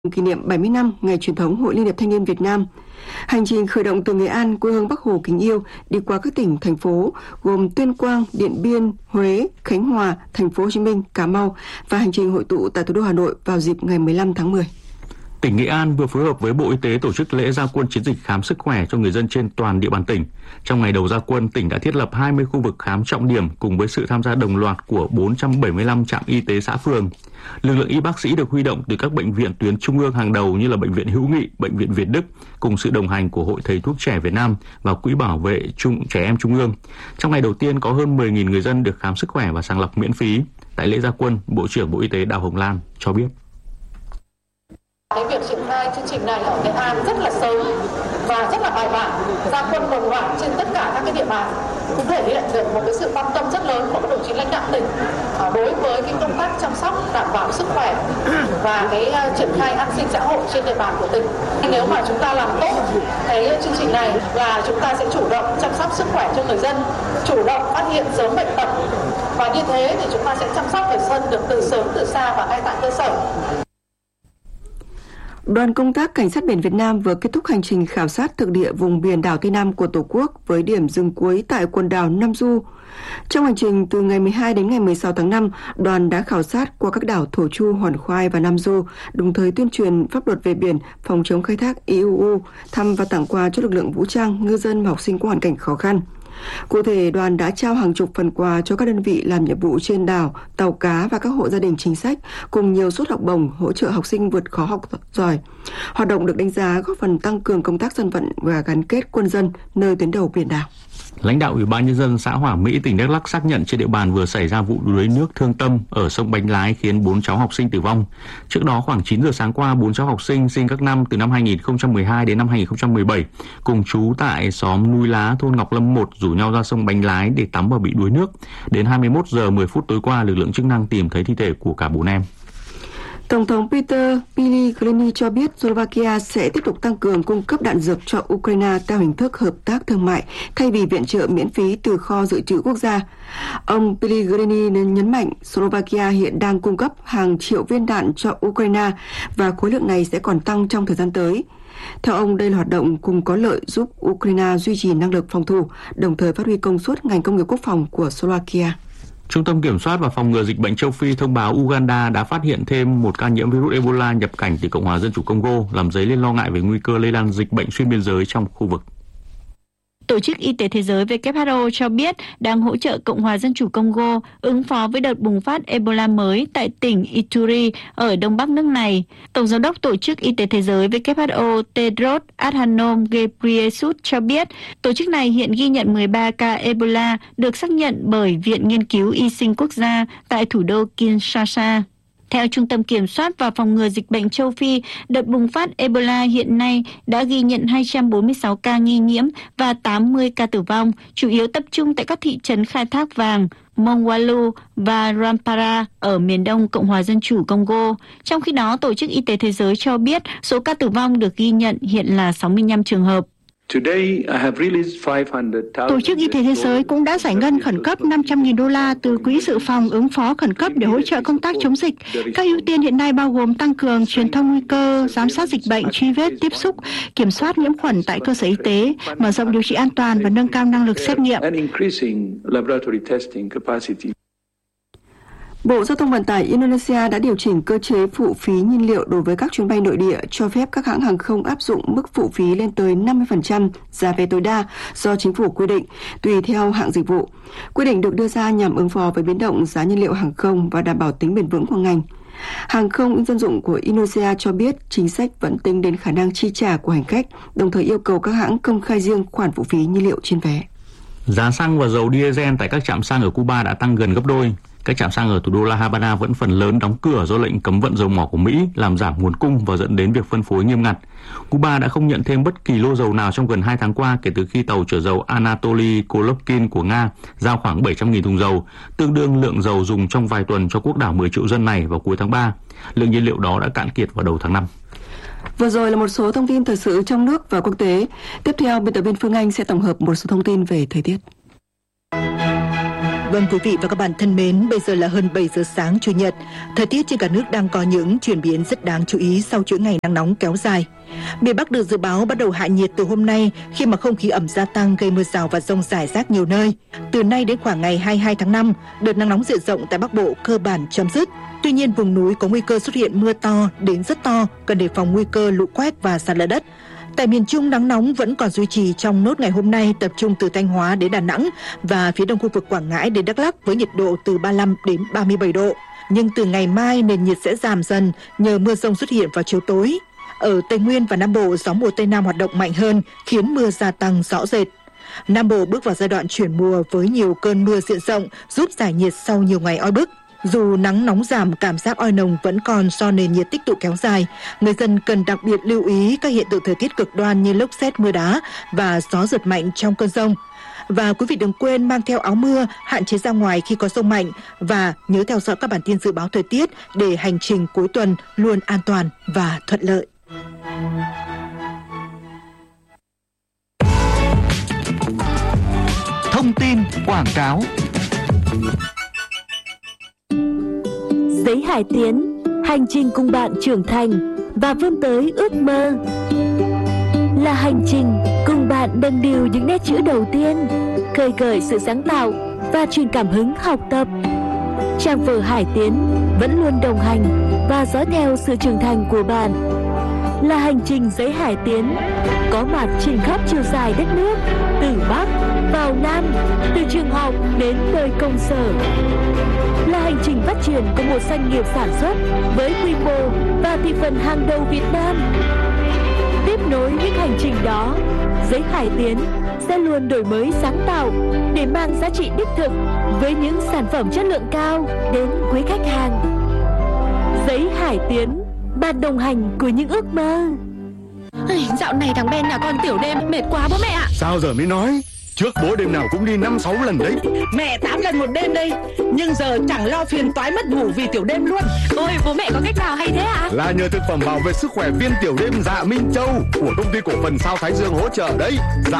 kỷ niệm 70 năm ngày truyền thống Hội Liên hiệp Thanh niên Việt Nam. Hành trình khởi động từ Nghệ An, quê hương Bác Hồ kính yêu, đi qua các tỉnh, thành phố gồm Tuyên Quang, Điện Biên, Huế, Khánh Hòa, Thành phố Hồ Chí Minh, Cà Mau và hành trình hội tụ tại thủ đô Hà Nội vào dịp ngày 15 tháng 10. Tỉnh Nghệ An vừa phối hợp với Bộ Y tế tổ chức lễ ra quân chiến dịch khám sức khỏe cho người dân trên toàn địa bàn tỉnh. Trong ngày đầu ra quân, tỉnh đã thiết lập 20 khu vực khám trọng điểm cùng với sự tham gia đồng loạt của 475 trạm y tế xã phường. Lực lượng y bác sĩ được huy động từ các bệnh viện tuyến trung ương hàng đầu như là Bệnh viện Hữu Nghị, Bệnh viện Việt Đức cùng sự đồng hành của Hội Thầy thuốc trẻ Việt Nam và Quỹ bảo vệ trẻ em Trung ương. Trong ngày đầu tiên có hơn 10.000 người dân được khám sức khỏe và sàng lọc miễn phí. Tại lễ ra quân, Bộ trưởng Bộ Y tế Đào Hồng Lan cho biết. Cái việc triển khai chương trình này ở Nghệ An rất là sớm và rất là bài bản, ra quân đồng loạt trên tất cả các cái địa bàn, cũng thể hiện được một cái sự quan tâm rất lớn của các đồng chí lãnh đạo tỉnh đối với cái công tác chăm sóc đảm bảo sức khỏe và cái triển khai an sinh xã hội trên địa bàn của tỉnh. Nếu mà chúng ta làm tốt cái chương trình này là chúng ta sẽ chủ động chăm sóc sức khỏe cho người dân, chủ động phát hiện sớm bệnh tật và như thế thì chúng ta sẽ chăm sóc người dân được từ sớm từ xa và ngay tại cơ sở. Đoàn công tác Cảnh sát biển Việt Nam vừa kết thúc hành trình khảo sát thực địa vùng biển đảo Tây Nam của Tổ quốc với điểm dừng cuối tại quần đảo Nam Du. Trong hành trình từ ngày 12 đến ngày 16 tháng 5, đoàn đã khảo sát qua các đảo Thổ Chu, Hòn Khoai và Nam Du, đồng thời tuyên truyền pháp luật về biển, phòng chống khai thác IUU, thăm và tặng quà cho lực lượng vũ trang, ngư dân và học sinh có hoàn cảnh khó khăn. Cụ thể, đoàn đã trao hàng chục phần quà cho các đơn vị làm nhiệm vụ trên đảo, tàu cá và các hộ gia đình chính sách, cùng nhiều suất học bổng hỗ trợ học sinh vượt khó học giỏi. Hoạt động được đánh giá góp phần tăng cường công tác dân vận và gắn kết quân dân nơi tuyến đầu biển đảo. Lãnh đạo Ủy ban Nhân dân xã Hỏa Mỹ, tỉnh Đắk Lắk xác nhận trên địa bàn vừa xảy ra vụ đuối nước thương tâm ở sông Bánh Lái khiến 4 cháu học sinh tử vong. Trước đó khoảng 9 giờ sáng qua, 4 cháu học sinh sinh các năm từ năm 2012 đến năm 2017 cùng trú tại xóm Núi Lá, thôn Ngọc Lâm 1 rủ nhau ra sông Bánh Lái để tắm và bị đuối nước. Đến 21 giờ 10 phút tối qua, lực lượng chức năng tìm thấy thi thể của cả 4 em. Tổng thống Peter Pellegrini cho biết Slovakia sẽ tiếp tục tăng cường cung cấp đạn dược cho Ukraine theo hình thức hợp tác thương mại thay vì viện trợ miễn phí từ kho dự trữ quốc gia. Ông Pellegrini nhấn mạnh Slovakia hiện đang cung cấp hàng triệu viên đạn cho Ukraine và khối lượng này sẽ còn tăng trong thời gian tới. Theo ông, đây là hoạt động cùng có lợi giúp Ukraine duy trì năng lực phòng thủ, đồng thời phát huy công suất ngành công nghiệp quốc phòng của Slovakia. Trung tâm Kiểm soát và Phòng ngừa Dịch bệnh châu Phi thông báo Uganda đã phát hiện thêm một ca nhiễm virus Ebola nhập cảnh từ Cộng hòa Dân chủ Congo, làm dấy lên lo ngại về nguy cơ lây lan dịch bệnh xuyên biên giới trong khu vực. Tổ chức Y tế Thế giới WHO cho biết đang hỗ trợ Cộng hòa Dân chủ Congo ứng phó với đợt bùng phát Ebola mới tại tỉnh Ituri ở đông bắc nước này. Tổng giám đốc Tổ chức Y tế Thế giới WHO Tedros Adhanom Ghebreyesus cho biết tổ chức này hiện ghi nhận 13 ca Ebola được xác nhận bởi Viện Nghiên cứu Y sinh Quốc gia tại thủ đô Kinshasa. Theo Trung tâm Kiểm soát và Phòng ngừa Dịch bệnh châu Phi, đợt bùng phát Ebola hiện nay đã ghi nhận 246 ca nghi nhiễm và 80 ca tử vong, chủ yếu tập trung tại các thị trấn khai thác vàng, Mongwalu và Rampara ở miền đông Cộng hòa Dân chủ Congo. Trong khi đó, Tổ chức Y tế Thế giới cho biết số ca tử vong được ghi nhận hiện là 65 trường hợp. Tổ chức Y tế Thế giới cũng đã giải ngân khẩn cấp 500.000 đô la từ Quỹ dự phòng ứng phó khẩn cấp để hỗ trợ công tác chống dịch. Các ưu tiên hiện nay bao gồm tăng cường truyền thông nguy cơ, giám sát dịch bệnh, truy vết, tiếp xúc, kiểm soát nhiễm khuẩn tại cơ sở y tế, mở rộng điều trị an toàn và nâng cao năng lực xét nghiệm. Bộ Giao thông Vận tải Indonesia đã điều chỉnh cơ chế phụ phí nhiên liệu đối với các chuyến bay nội địa, cho phép các hãng hàng không áp dụng mức phụ phí lên tới 50% giá vé tối đa do chính phủ quy định, tùy theo hãng dịch vụ. Quy định được đưa ra nhằm ứng phó với biến động giá nhiên liệu hàng không và đảm bảo tính bền vững của ngành. Hàng không dân dụng của Indonesia cho biết chính sách vẫn tính đến khả năng chi trả của hành khách, đồng thời yêu cầu các hãng công khai riêng khoản phụ phí nhiên liệu trên vé. Giá xăng và dầu diesel tại các trạm xăng ở Cuba đã tăng gần gấp đôi. Các trạm xăng ở thủ đô La Habana vẫn phần lớn đóng cửa do lệnh cấm vận dầu mỏ của Mỹ, làm giảm nguồn cung và dẫn đến việc phân phối nghiêm ngặt. Cuba đã không nhận thêm bất kỳ lô dầu nào trong gần 2 tháng qua kể từ khi tàu chở dầu Anatoly Kolokin của Nga giao khoảng 700.000 thùng dầu, tương đương lượng dầu dùng trong vài tuần cho quốc đảo 10 triệu dân này vào cuối tháng 3. Lượng nhiên liệu đó đã cạn kiệt vào đầu tháng 5. Vừa rồi là một số thông tin thời sự trong nước và quốc tế. Tiếp theo, biên tập viên Phương Anh sẽ tổng hợp một số thông tin về thời tiết. Vâng, quý vị và các bạn thân mến, bây giờ là hơn 7 giờ sáng Chủ nhật. Thời tiết trên cả nước đang có những chuyển biến rất đáng chú ý sau chuỗi ngày nắng nóng kéo dài. Miền Bắc được dự báo bắt đầu hạ nhiệt từ hôm nay khi mà không khí ẩm gia tăng gây mưa rào và dông rải rác nhiều nơi. Từ nay đến khoảng ngày 22 tháng 5, đợt nắng nóng diện rộng tại Bắc Bộ cơ bản chấm dứt. Tuy nhiên, vùng núi có nguy cơ xuất hiện mưa to đến rất to, cần đề phòng nguy cơ lũ quét và sạt lở đất. Tại miền Trung, nắng nóng vẫn còn duy trì trong nốt ngày hôm nay, tập trung từ Thanh Hóa đến Đà Nẵng và phía đông khu vực Quảng Ngãi đến Đắk Lắk với nhiệt độ từ 35 đến 37 độ. Nhưng từ ngày mai nền nhiệt sẽ giảm dần nhờ mưa rông xuất hiện vào chiều tối. Ở Tây Nguyên và Nam Bộ, gió mùa Tây Nam hoạt động mạnh hơn khiến mưa gia tăng rõ rệt. Nam Bộ bước vào giai đoạn chuyển mùa với nhiều cơn mưa diện rộng giúp giải nhiệt sau nhiều ngày oi bức. Dù nắng nóng giảm, cảm giác oi nồng vẫn còn do nền nhiệt tích tụ kéo dài. Người dân cần đặc biệt lưu ý các hiện tượng thời tiết cực đoan như lốc sét, mưa đá và gió giật mạnh trong cơn dông. Và quý vị đừng quên mang theo áo mưa, hạn chế ra ngoài khi có dông mạnh và nhớ theo dõi các bản tin dự báo thời tiết để hành trình cuối tuần luôn an toàn và thuận lợi. Thông tin quảng cáo. Giấy Hải Tiến, hành trình cùng bạn trưởng thành và vươn tới ước mơ. Là hành trình cùng bạn nâng niu những nét chữ đầu tiên, khơi gợi sự sáng tạo và truyền cảm hứng học tập. Trang vở Hải Tiến vẫn luôn đồng hành và dõi theo sự trưởng thành của bạn. Là hành trình Giấy Hải Tiến, có mặt trên khắp chiều dài đất nước, từ Bắc vào Nam, từ trường học đến nơi công sở. Là hành trình phát triển của một doanh nghiệp sản xuất với quy mô và thị phần hàng đầu Việt Nam. Tiếp nối những hành trình đó, Giấy Hải Tiến sẽ luôn đổi mới sáng tạo để mang giá trị đích thực với những sản phẩm chất lượng cao đến quý khách hàng. Giấy Hải Tiến, bạn đồng hành của những ước mơ. Dạo này thằng Ben nhà con tiểu đêm mệt quá bố mẹ ạ. Sao giờ mới nói? Trước bố đêm nào cũng đi 5-6 lần đấy. Mẹ 8 lần một đêm đây. Nhưng giờ chẳng lo phiền toái mất ngủ vì tiểu đêm luôn. Ôi bố mẹ có cách nào hay thế ạ? Là nhờ thực phẩm bảo vệ sức khỏe viên tiểu đêm Dạ Minh Châu của công ty cổ phần Sao Thái Dương hỗ trợ đấy. Dạ